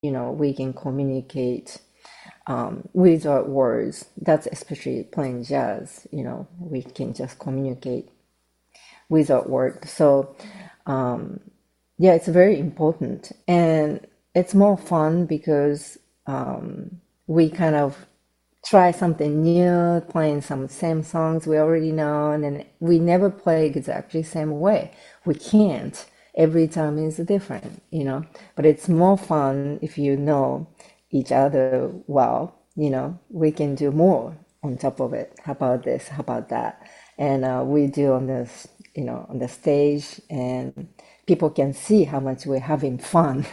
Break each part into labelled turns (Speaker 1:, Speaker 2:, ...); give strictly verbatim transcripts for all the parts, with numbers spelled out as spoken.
Speaker 1: you know, we can communicate um, without words. That's especially playing jazz, you know, we can just communicate without words. So, um, yeah, it's very important. And it's more fun because um, we kind of try something new, playing some same songs we already know, and then we never play exactly same way. We can't. Every time is different, you know. But it's more fun if you know each other well, you know. We can do more on top of it. How about this? How about that? And uh, we do on this, you know, on the stage, and people can see how much we're having fun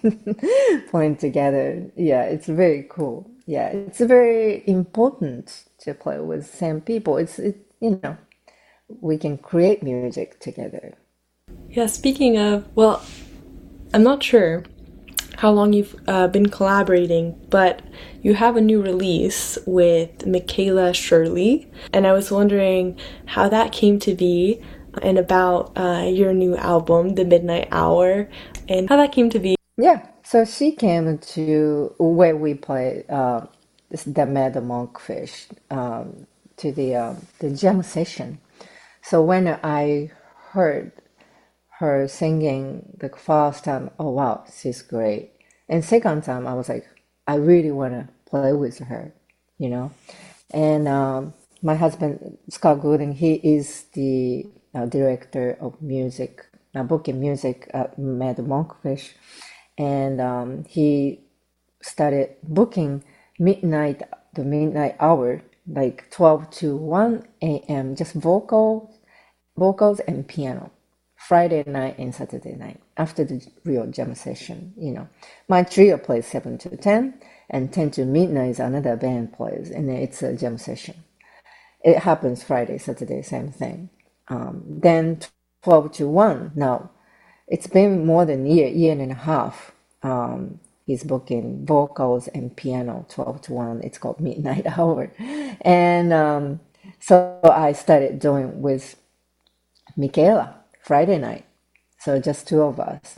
Speaker 1: playing together. Yeah, it's very cool. Yeah, it's very important to play with same people. It's it, you know, we can create music together.
Speaker 2: Yeah, speaking of, well, I'm not sure how long you've uh, been collaborating, but you have a new release with Michaela Shirley, and I was wondering how that came to be and about uh, your new album, The Midnight Hour, and how that came to be.
Speaker 1: Yeah, so she came to where we play uh, this, the Mad Monkfish um, to the uh, the jam session. So when I heard her singing the first time, oh wow, she's great. And second time, I was like, I really want to play with her, you know. And um, my husband, Scott Gooden, he is the uh, director of music, uh, booking music at Mad Monkfish. And um, he started booking midnight, the midnight hour, like twelve to one a m, just vocal, vocals and piano. Friday night and Saturday night after the real jam session, you know. My trio plays seven to ten, and ten to midnight is another band plays, and it's a jam session. It happens Friday, Saturday, same thing. Um, then twelve to one. Now, it's been more than a year, year and a half. Um, he's booking vocals and piano twelve to one. It's called Midnight Hour. And um, so I started doing with Michaela Friday night. So just two of us.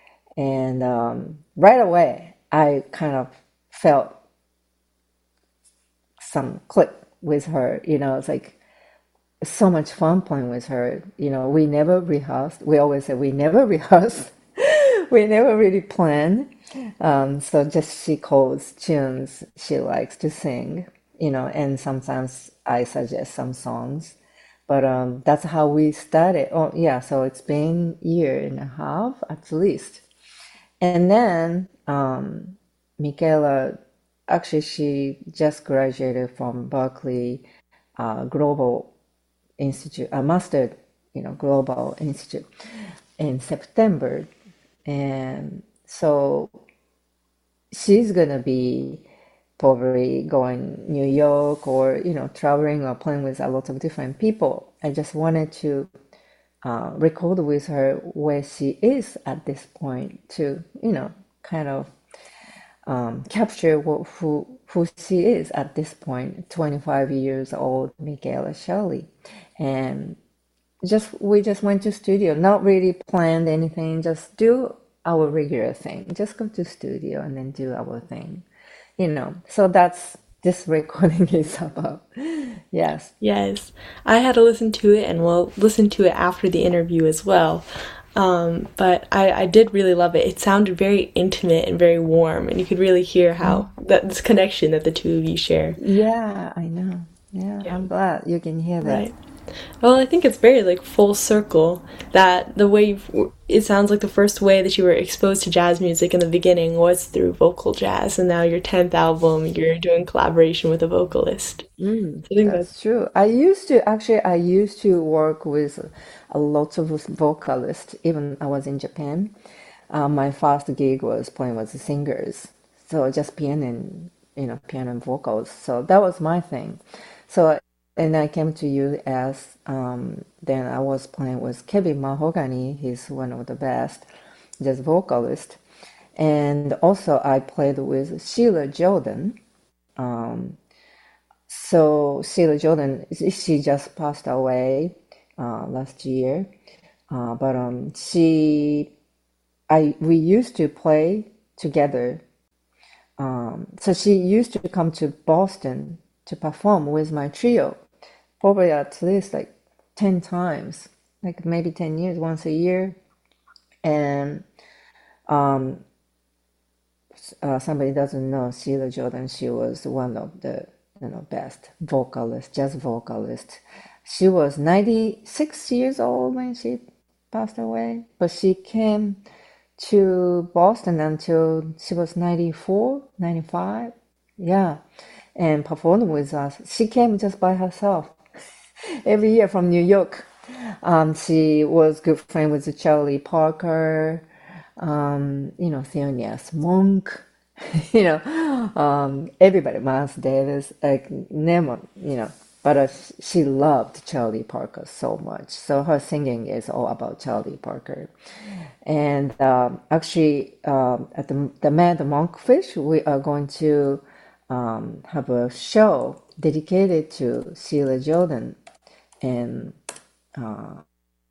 Speaker 1: And um, right away, I kind of felt some click with her. You know, it's like so much fun playing with her. You know, we never rehearsed. We always say we never rehearsed. We never really plan. Um, so just she calls tunes she likes to sing, you know, and sometimes I suggest some songs. But um, that's how we started. Oh, yeah, so it's been a year and a half at least. And then um, Michaela, actually, she just graduated from Berkeley uh, Global Institute, a master, you know, Global Institute in September. And so she's gonna be probably going New York or you know traveling or playing with a lot of different people. I just wanted to uh, record with her where she is at this point to you know kind of um, capture what, who who she is at this point, twenty-five years old, Michaela Shelley, and just we just went to studio, not really planned anything, just do our regular thing, just go to studio and then do our thing, you know. So that's this recording is about. Yes.
Speaker 2: Yes, I had to listen to it, and we'll listen to it after the interview as well. Um, but I, I did really love it. It sounded very intimate and very warm, and you could really hear how that this connection that the two of you share.
Speaker 1: Yeah, I know. Yeah,
Speaker 2: Yeah,
Speaker 1: I'm glad you can hear that.
Speaker 2: right. Well, I think it's very like full circle that the way you've, it sounds like the first way that you were exposed to jazz music in the beginning was through vocal jazz, and now your tenth album, you're doing collaboration with a vocalist.
Speaker 1: Mm,
Speaker 2: So I think that's
Speaker 1: that's true. I used to actually I used to work with a lot of vocalists. Even I was in Japan. Uh, my first gig was playing with the singers, so just piano and you know piano and vocals. So that was my thing. So and I came to U S. Um, then I was playing with Kevin Mahogany. He's one of the best jazz vocalist, and also I played with Sheila Jordan. Um, so Sheila Jordan, she just passed away uh, last year, uh, but um, she, I, we used to play together um, so she used to come to Boston to perform with my trio, probably at least like ten times, like maybe ten years, once a year. And um, uh, somebody doesn't know Sheila Jordan, she was one of the you know best vocalists, jazz vocalists. She was ninety-six years old when she passed away, but she came to Boston until she was ninety-four, ninety-five. Yeah, and performed with us. She came just by herself every year from New York. Um, she was good friend with Charlie Parker, um, you know, Thelonious Monk, you know, um, everybody, Miles Davis, like name it, you know. But uh, she loved Charlie Parker so much. So her singing is all about Charlie Parker. And um, actually, um, at the, the Mad Monkfish, we are going to um, have a show dedicated to Sheila Jordan in uh,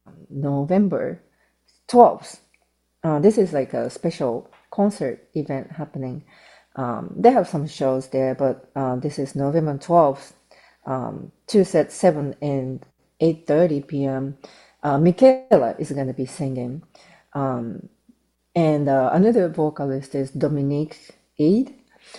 Speaker 1: November twelfth. Uh, this is like a special concert event happening. Um, they have some shows there, but uh, this is November twelfth, um, two sets, seven and eight thirty p m. Uh, Michaela is going to be singing. Um, and uh, another vocalist is Dominique Eade,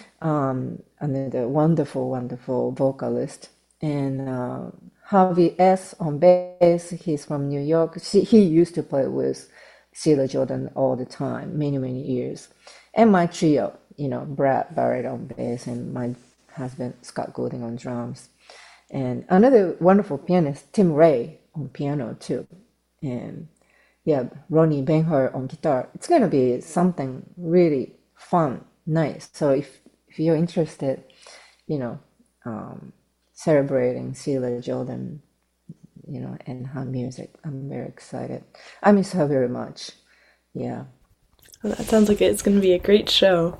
Speaker 1: um, another wonderful, wonderful vocalist. And uh, Harvey S. on bass, he's from New York. She, he used to play with Sheila Jordan all the time, many, many years. And my trio, you know, Brad Barrett on bass and my husband, Scott Goulding on drums. And another wonderful pianist, Tim Ray, on piano too. And yeah, Ronnie Ben-Hur on guitar. It's going to be something really fun, nice. So if, if you're interested, you know, um, celebrating Sheila Jordan, you know, and her music, I'm very excited. I miss her very much. Yeah.
Speaker 2: Well, that sounds like it's going to be a great show.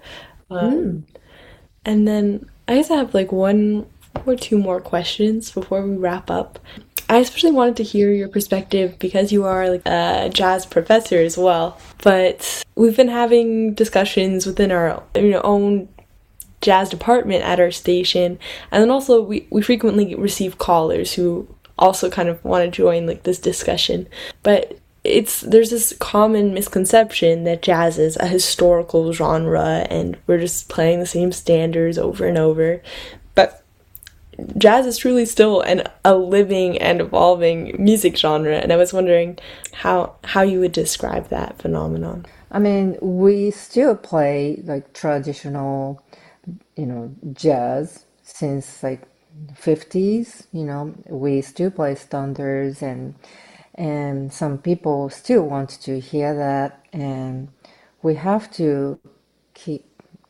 Speaker 2: Um,
Speaker 1: Mm.
Speaker 2: and then I just have like one or two more questions before we wrap up. I especially wanted to hear your perspective because you are like a jazz professor as well. But we've been having discussions within our you know own jazz department at our station, and then also we, we frequently receive callers who also kind of want to join like this discussion. But it's there's this common misconception that jazz is a historical genre and we're just playing the same standards over and over. But jazz is truly still an a living and evolving music genre, and I was wondering how how you would describe that phenomenon.
Speaker 1: I mean, we still play like traditional, you know, jazz since like fifties, you know, we still play standards and and some people still want to hear that and we have to keep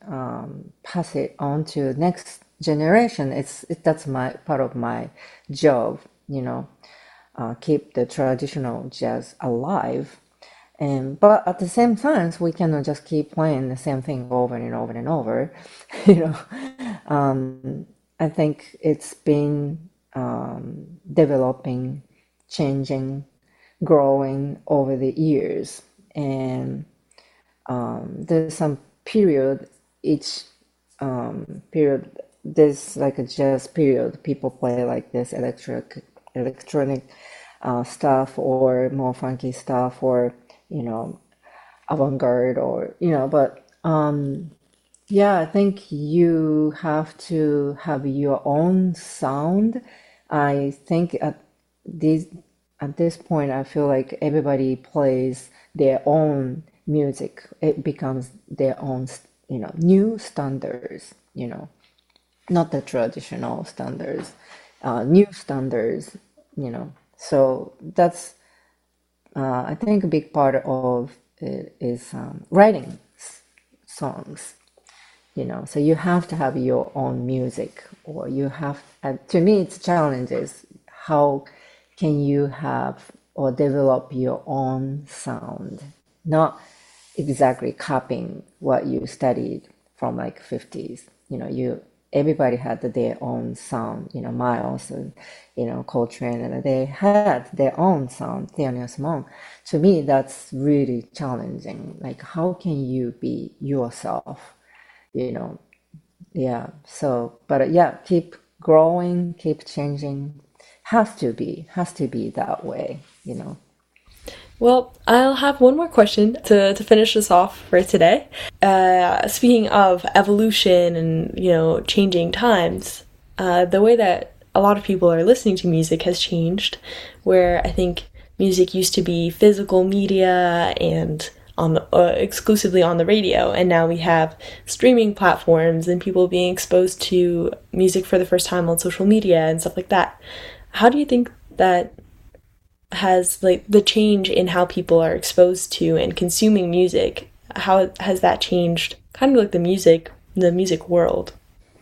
Speaker 1: um, pass it on to next generation. It's it, that's my part of my job, you know, uh, keep the traditional jazz alive. And but at the same time, we cannot just keep playing the same thing over and over and over. You know, um, I think it's been um, developing, changing, growing over the years, and um, there's some period each um, period. There's like a jazz period. People play like this electric, electronic uh, stuff, or more funky stuff, or you know, avant-garde, or you know. But um, yeah, I think you have to have your own sound. I think at this at this point, I feel like everybody plays their own music. It becomes their own, you know, new standards, you know, not the traditional standards, uh, new standards, you know. So that's, uh, I think, a big part of it is um, writing s- songs, you know. So you have to have your own music, or you have, and to me, it's challenges. How can you have or develop your own sound, not exactly copying what you studied from like fifties. You know, you everybody had their own sound. You know, Miles and you know Coltrane, and they had their own sound. Thelonious Monk. To me, that's really challenging. Like, how can you be yourself? You know, Yeah. So, but uh, yeah, keep growing, keep changing. Has to be, has to be that way, you know.
Speaker 2: Well, I'll have one more question to, to finish this off for today. Uh, speaking of evolution and, you know, changing times, uh, the way that a lot of people are listening to music has changed, where I think music used to be physical media and on the, uh, exclusively on the radio, and now we have streaming platforms and people being exposed to music for the first time on social media and stuff like that. How do you think that has like the change in how people are exposed to and consuming music, how has that changed kind of like the music the music world?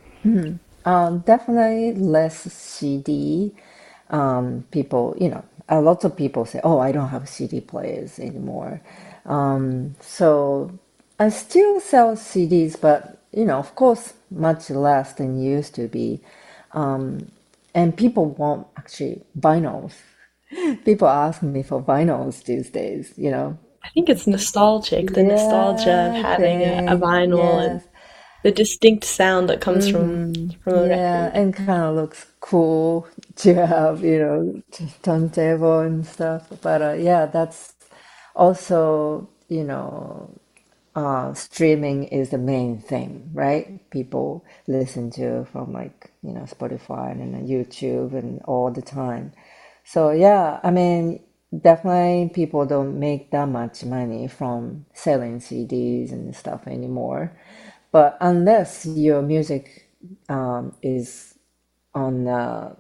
Speaker 1: Um, definitely less C D. Um, people, you know, a lot of people say, "Oh, I don't have C D players anymore." Um, so I still sell C Ds, but you know, of course, much less than used to be. Um, and people want actually vinyls. People ask me for vinyls these days, you know.
Speaker 2: I think it's nostalgic, the nostalgia of
Speaker 1: Yeah, I
Speaker 2: having a, a
Speaker 1: think,
Speaker 2: vinyl and
Speaker 1: yes.
Speaker 2: the distinct sound that comes from
Speaker 1: Hmm.
Speaker 2: from a
Speaker 1: Yeah,
Speaker 2: record.
Speaker 1: and kind of looks cool to have, you know, t- turntable and stuff. But uh, yeah, that's also, you know, uh, streaming is the main thing, right? People listen to from like, you know, Spotify and then YouTube and all the time. So yeah, I mean, definitely people don't make that much money from selling C Ds and stuff anymore. But unless your music um, is on uh,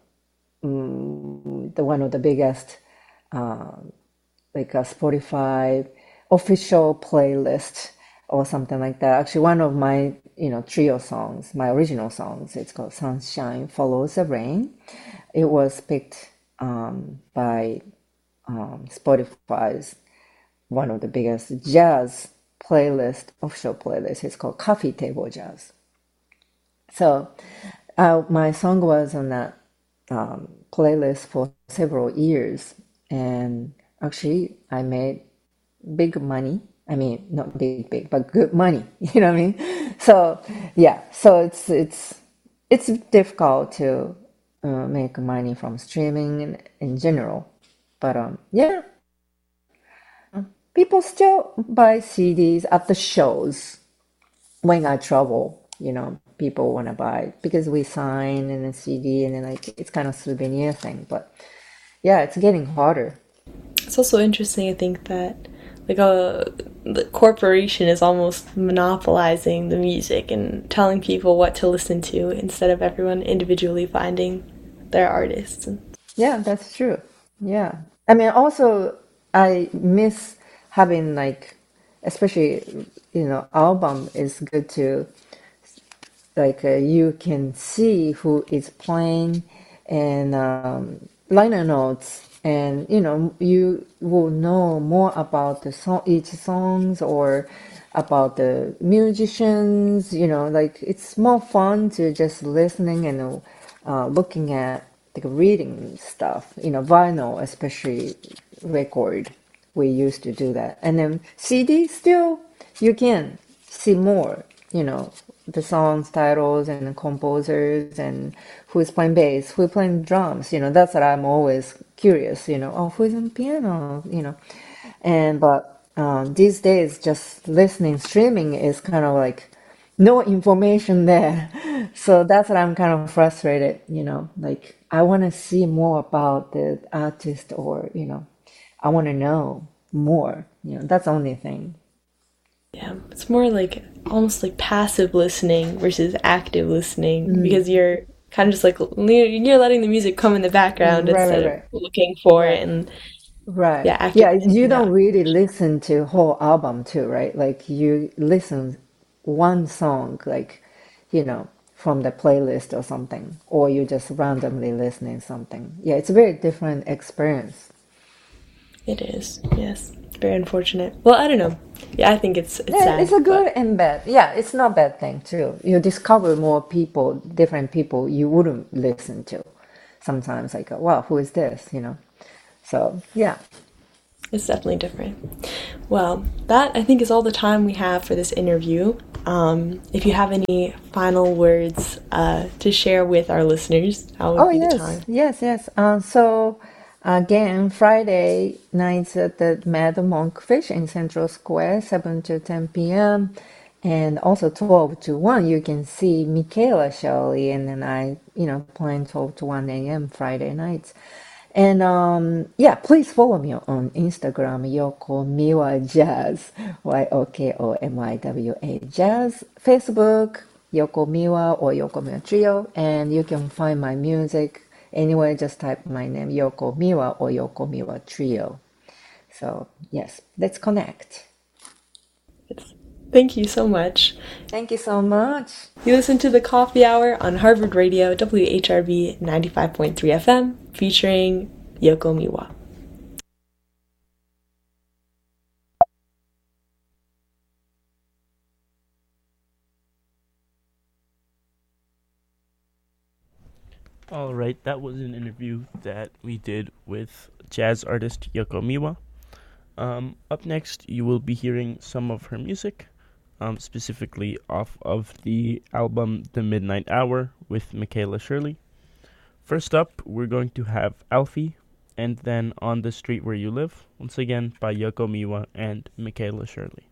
Speaker 1: mm, the one of the biggest like a Spotify official playlist or something like that. Actually, one of my you know trio songs, my original songs, it's called "Sunshine Follows the Rain." It was picked um, by um, Spotify's one of the biggest jazz playlist, official playlist. It's called Coffee Table Jazz. So uh, my song was on that um, playlist for several years, and actually I made big money. I mean, not big, big, but good money. You know what I mean? So yeah, so it's it's it's difficult to uh, make money from streaming in, in general, but um, yeah, people still buy C Ds at the shows when I travel. You know, people want to buy because we sign in a C D and then like it's kind of souvenir thing. But yeah, it's getting harder.
Speaker 2: It's also interesting, I think, that like a the corporation is almost monopolizing the music and telling people what to listen to instead of everyone individually finding their artists. And
Speaker 1: Yeah, that's true. Yeah. I mean, also, I miss having like, especially, you know, album is good to like uh, you can see who is playing and um, liner notes, and you know you will know more about the song, each songs, or about the musicians. You know, like it's more fun to just listening and uh, looking at like reading stuff. You know, vinyl, especially record. We used to do that, and then C D still you can see more, you know, the songs titles and the composers and who's playing bass, who's playing drums, you know, that's what I'm always curious, you know, oh, who's on piano, you know. And but um, these days just listening streaming is kind of like no information there. So that's what I'm kind of frustrated, you know, like I want to see more about the artist, or, you know, I want to know more, you know, that's the only thing.
Speaker 2: yeah, it's more like almost like passive listening versus active listening
Speaker 1: Mm.
Speaker 2: because you're kind of just like you're you're letting the music come in the background
Speaker 1: Right, right,
Speaker 2: instead of
Speaker 1: right.
Speaker 2: looking for it
Speaker 1: Right.
Speaker 2: and
Speaker 1: Right.
Speaker 2: yeah,
Speaker 1: Yeah,
Speaker 2: actively
Speaker 1: you
Speaker 2: seeking
Speaker 1: don't
Speaker 2: out.
Speaker 1: really listen to whole album too, right? Like you listen one song, like, you know, from the playlist or something, or you just randomly listening something. Yeah, it's a very different experience.
Speaker 2: It is, yes. It's very unfortunate. Well, I don't know. Yeah, I think it's it's
Speaker 1: Yeah, it's
Speaker 2: sad,
Speaker 1: a
Speaker 2: but
Speaker 1: good and bad. Yeah, it's not bad thing too. You discover more people, different people you wouldn't listen to. Sometimes like, wow, who is this? You know. So yeah.
Speaker 2: it's definitely different. Well, that I think is all the time we have for this interview. Um, if you have any final words uh, to share with our listeners, how would
Speaker 1: Oh
Speaker 2: be the
Speaker 1: yes,
Speaker 2: time?
Speaker 1: yes, yes. Uh, so again, Friday nights at the Mad Monkfish in Central Square, seven to ten p m, and also twelve to one. You can see Michaela Shirley and then I, you know, playing twelve to one a m Friday nights. And um, yeah, please follow me on Instagram, Yoko Miwa Jazz, Y O K O M I W A Jazz. Facebook, Yoko Miwa or Yoko Miwa Trio, and you can find my music anywhere. Just type my name, Yoko Miwa or Yoko Miwa Trio. So yes, let's connect.
Speaker 2: Yes. Thank you so much.
Speaker 1: Thank you so much.
Speaker 2: You listen to the Coffee Hour on Harvard Radio, W H R B ninety-five point three F M, featuring Yoko Miwa.
Speaker 3: All right, that was an interview that we did with jazz artist Yoko Miwa. Um, up next, you will be hearing some of her music, um, specifically off of the album The Midnight Hour with Michaela Shirley. First up, we're going to have Alfie, and then On the Street Where You Live, once again by Yoko Miwa and Michaela Shirley.